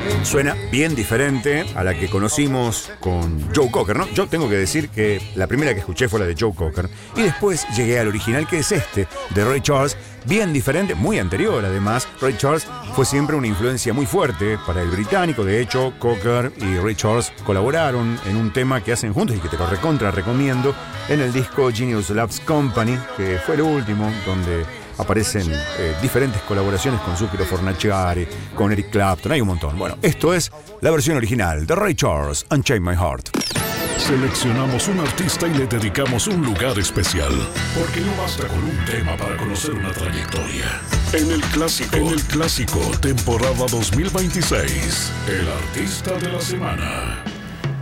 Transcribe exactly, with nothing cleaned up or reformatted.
Suena bien diferente a la que conocimos con Joe Cocker, ¿no? Yo tengo que decir que la primera que escuché fue la de Joe Cocker y después llegué al original, que es este, de Ray Charles, bien diferente, muy anterior además. Ray Charles fue siempre una influencia muy fuerte para el británico. De hecho, Cocker y Ray Charles colaboraron en un tema que hacen juntos y que te lo recontra recomiendo en el disco Genius Loves Company, que fue el último, donde aparecen eh, diferentes colaboraciones con Zucchero Fornaciari, con Eric Clapton, hay un montón. Bueno, esto es la versión original de Ray Charles, Unchain My Heart. Seleccionamos un artista y le dedicamos un lugar especial, porque no basta con un tema para conocer una trayectoria. En el clásico, en el clásico, temporada dos mil veintiséis, el artista de la semana.